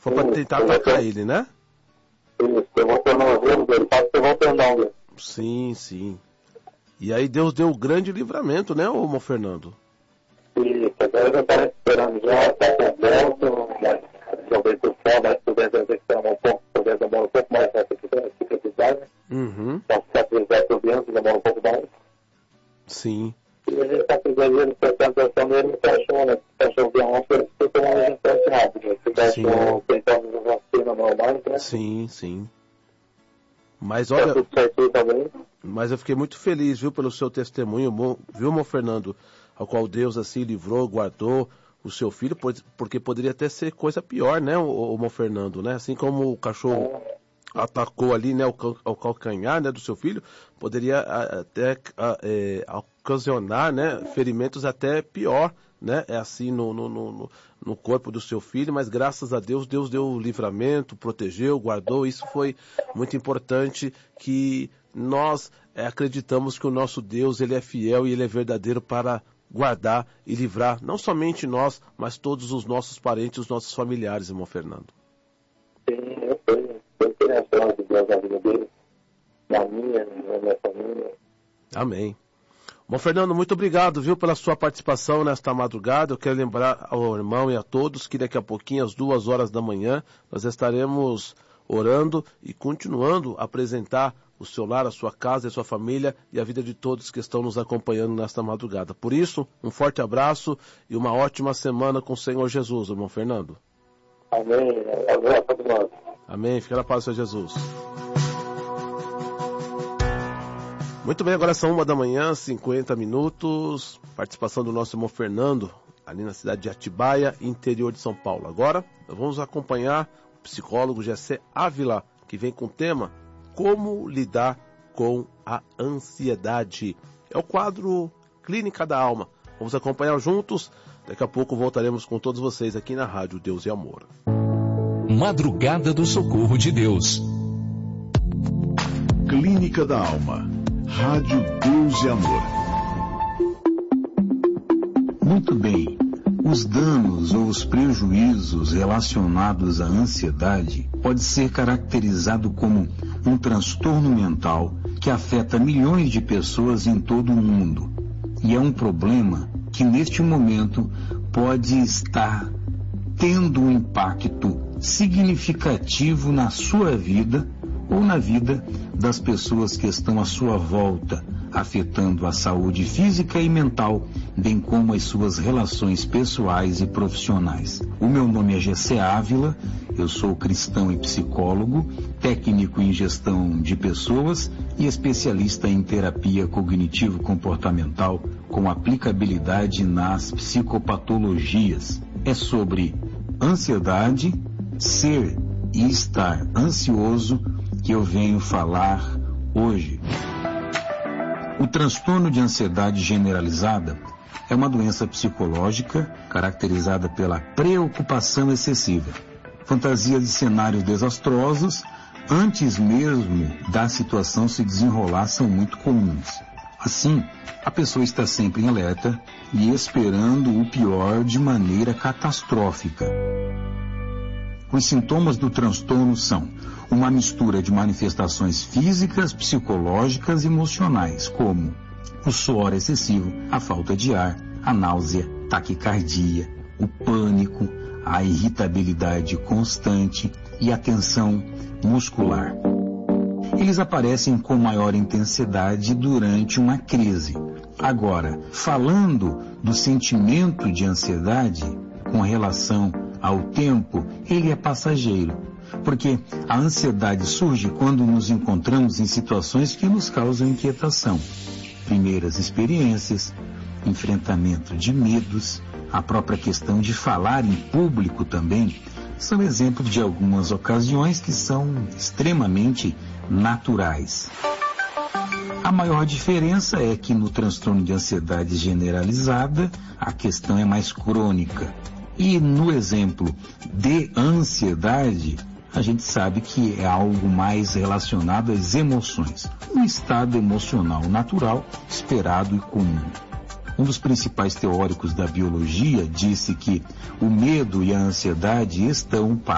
Foi para tentar atacar ele, né? Isso, eu vou tornozelo dele, pode ser o tendão dele. Sim, sim. E aí Deus deu um grande livramento, né, ô irmão Fernando? Isso, agora já está recuperando já, está completo, mas talvez o sol vai poder detectar um pouco, talvez demora um pouco mais nessa cicatrizagem. Então, cicatrizar por dentro demora um pouco mais. Sim. E a gente está fazendo ele, prestando atenção nele, no cachorro, né? O cachorro tem uma coisa que tem uma gestante rápida. Se o cachorro tem todas as vacinas normais, né? Sim, sim. Mas olha, tudo certinho também. Mas eu fiquei muito feliz, viu, pelo seu testemunho, viu, irmão Fernando, ao qual Deus assim livrou, guardou o seu filho, porque poderia até ser coisa pior, né, o irmão Fernando, né? Assim como o cachorro atacou ali, né, o calcanhar, né, do seu filho, poderia até ocasionar, né, ferimentos até pior, né, assim no corpo do seu filho, mas graças a Deus, Deus deu o livramento, protegeu, guardou. Isso foi muito importante, que nós acreditamos que o nosso Deus, ele é fiel e ele é verdadeiro para guardar e livrar, não somente nós, mas todos os nossos parentes, os nossos familiares, irmão Fernando. Sim, eu tenho a chance de Deus na vida dele, na minha família. Amém. Bom, Fernando, muito obrigado, viu, pela sua participação nesta madrugada. Eu quero lembrar ao irmão e a todos que daqui a pouquinho, às 2h da manhã, nós estaremos orando e continuando a apresentar o seu lar, a sua casa, a sua família e a vida de todos que estão nos acompanhando nesta madrugada. Por isso, um forte abraço e uma ótima semana com o Senhor Jesus, irmão Fernando. Amém. Abraço a todos. Amém. Fica na paz do Senhor Jesus. Muito bem, agora são 1h da manhã, 50 minutos. Participação do nosso irmão Fernando, ali na cidade de Atibaia, interior de São Paulo. Agora, vamos acompanhar o psicólogo Jessé Ávila, que vem com o tema Como lidar com a ansiedade. É o quadro Clínica da Alma. Vamos acompanhar juntos. Daqui a pouco voltaremos com todos vocês aqui na Rádio Deus e Amor. Madrugada do Socorro de Deus. Clínica da Alma. Rádio Deus e Amor. Muito bem. Os danos ou os prejuízos relacionados à ansiedade pode ser caracterizado como um transtorno mental que afeta milhões de pessoas em todo o mundo. E é um problema que neste momento pode estar tendo um impacto significativo na sua vida ou na vida das pessoas que estão à sua volta, afetando a saúde física e mental, bem como as suas relações pessoais e profissionais. O meu nome é Jessé Ávila, eu sou cristão e psicólogo, técnico em gestão de pessoas e especialista em terapia cognitivo-comportamental com aplicabilidade nas psicopatologias. É sobre ansiedade, ser e estar ansioso que eu venho falar hoje. O transtorno de ansiedade generalizada é uma doença psicológica caracterizada pela preocupação excessiva, fantasia de cenários desastrosos antes mesmo da situação se desenrolar são muito comuns. Assim, a pessoa está sempre em alerta e esperando o pior de maneira catastrófica. Os sintomas do transtorno são uma mistura de manifestações físicas, psicológicas e emocionais, como o suor excessivo, a falta de ar, a náusea, taquicardia, o pânico, a irritabilidade constante e a tensão muscular. Eles aparecem com maior intensidade durante uma crise. Agora, falando do sentimento de ansiedade com relação ao tempo, ele é passageiro, porque a ansiedade surge quando nos encontramos em situações que nos causam inquietação. Primeiras experiências, enfrentamento de medos, a própria questão de falar em público também, são exemplos de algumas ocasiões que são extremamente naturais. A maior diferença é que no transtorno de ansiedade generalizada, a questão é mais crônica. E no exemplo de ansiedade, a gente sabe que é algo mais relacionado às emoções. Um estado emocional natural, esperado e comum. Um dos principais teóricos da biologia disse que o medo e a ansiedade estão